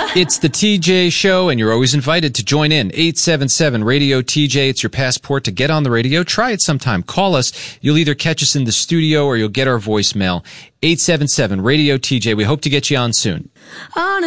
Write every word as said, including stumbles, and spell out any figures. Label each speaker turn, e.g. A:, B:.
A: It's the T J Show, and you're always invited to join in. eight seven seven radio T J. It's your passport to get on the radio. Try it sometime. Call us. You'll either catch us in the studio or you'll get our voicemail. eight seven seven radio T J. We hope to get you on soon. On